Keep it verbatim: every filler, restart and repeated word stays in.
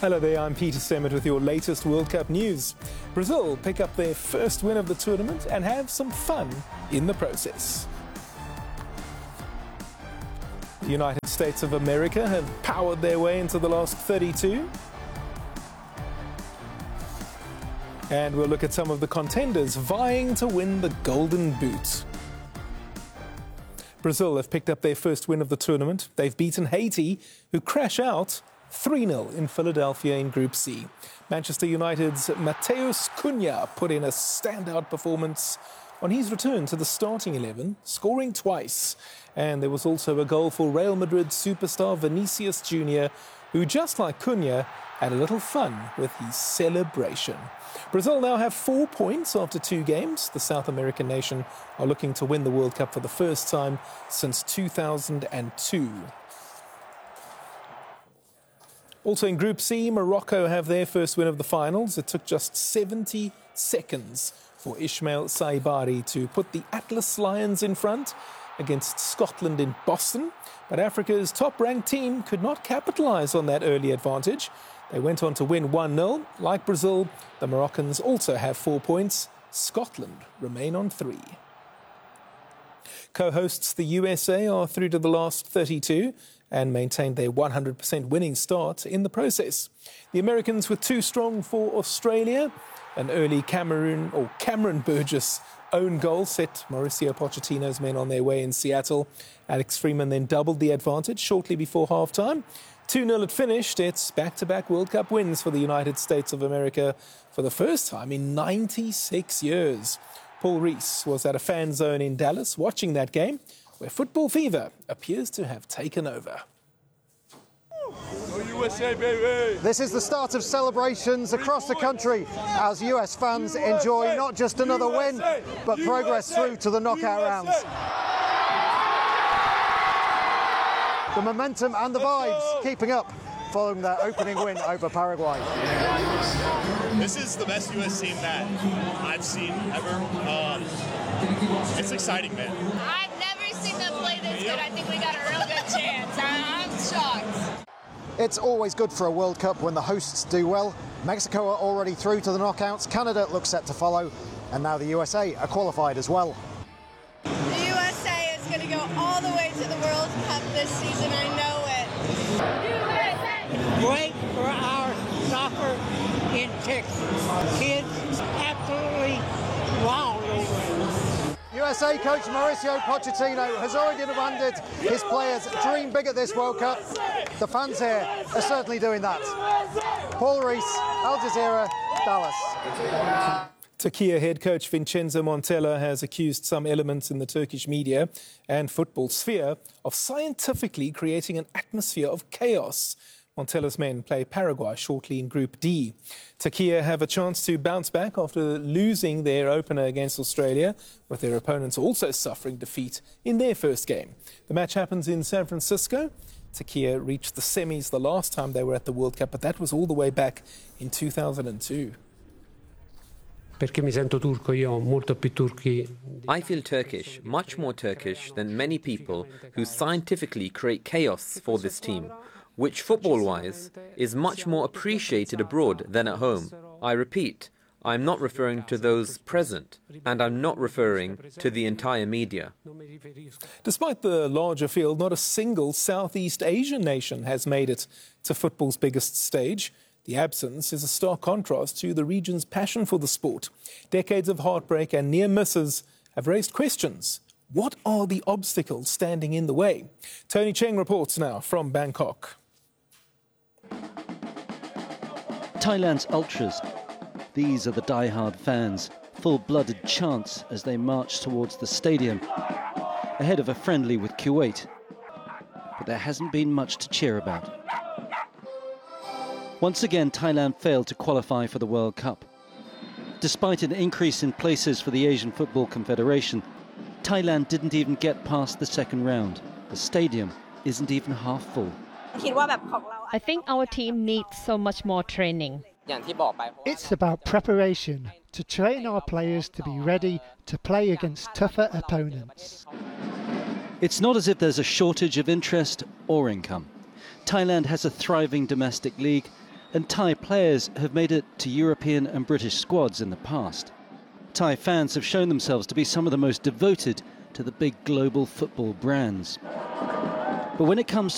Hello there, I'm Peter Semmett with your latest World Cup news. Brazil pick up their first win of the tournament and have some fun in the process. The United States of America have powered their way into the last thirty-two. And we'll look at some of the contenders vying to win the Golden Boot. Brazil have picked up their first win of the tournament. They've beaten Haiti, who crash out three nil in Philadelphia in Group C. Manchester United's Matheus Cunha put in a standout performance on his return to the starting eleven, scoring twice. And there was also a goal for Real Madrid superstar Vinicius Junior, who, just like Cunha, had a little fun with his celebration. Brazil now have four points after two games. The South American nation are looking to win the World Cup for the first time since two thousand two. Also in Group C, Morocco have their first win of the finals. It took just seventy seconds for Ismail Saibari to put the Atlas Lions in front against Scotland in Boston. But Africa's top-ranked team could not capitalise on that early advantage. They went on to win one nil. Like Brazil, the Moroccans also have four points. Scotland remain on three. Co-hosts the U S A are through to the last thirty-two and maintained their one hundred percent winning start in the process. The Americans were too strong for Australia. An early Cameroon or Cameron Burgess own goal set Mauricio Pochettino's men on their way in Seattle. Alex Freeman then doubled the advantage shortly before half-time. two nil it finished. It's back-to-back World Cup wins for the United States of America for the first time in ninety-six years. Paul Rees was at a fan zone in Dallas watching that game, where football fever appears to have taken over. U S A, baby! This is the start of celebrations across the country as U S fans enjoy not just another win, but progress through to the knockout rounds. The momentum and the vibes keeping up following their opening win over Paraguay. This is the best U S team that I've seen ever. Um, it's exciting, man. I've never seen them play this good. I think we got a real good chance. I'm shocked. It's always good for a World Cup when the hosts do well. Mexico are already through to the knockouts. Canada looks set to follow. And now the U S A are qualified as well. The U S A is going to go all the way to the World Cup this season. I know it. U S A! Great for our soccer in Texas. Kids absolutely wild over it. U S A coach Mauricio Pochettino has already demanded his players dream big at this World Cup. The fans here are certainly doing that. Paul Rees, Al Jazeera, Dallas. Turkey head coach Vincenzo Montella has accused some elements in the Turkish media and football sphere of scientifically creating an atmosphere of chaos. Montella's men play Paraguay shortly in Group D. Turkey have a chance to bounce back after losing their opener against Australia, with their opponents also suffering defeat in their first game. The match happens in San Francisco. Turkey reached the semis the last time they were at the World Cup, but that was all the way back in two thousand two. I feel Turkish, much more Turkish than many people who scientifically create chaos for this team, which football-wise is much more appreciated abroad than at home. I repeat, I'm not referring to those present, and I'm not referring to the entire media. Despite the larger field, not a single Southeast Asian nation has made it to football's biggest stage. The absence is a stark contrast to the region's passion for the sport. Decades of heartbreak and near misses have raised questions. What are the obstacles standing in the way? Tony Cheng reports now from Bangkok. Thailand's ultras. These are the die-hard fans, full-blooded chants as they march towards the stadium, ahead of a friendly with Kuwait. But there hasn't been much to cheer about. Once again, Thailand failed to qualify for the World Cup. Despite an increase in places for the Asian Football Confederation, Thailand didn't even get past the second round. The stadium isn't even half full. I think our team needs so much more training. It's about preparation, to train our players to be ready to play against tougher opponents. It's not as if there's a shortage of interest or income. Thailand has a thriving domestic league, and Thai players have made it to European and British squads in the past. Thai fans have shown themselves to be some of the most devoted to the big global football brands. But when it comes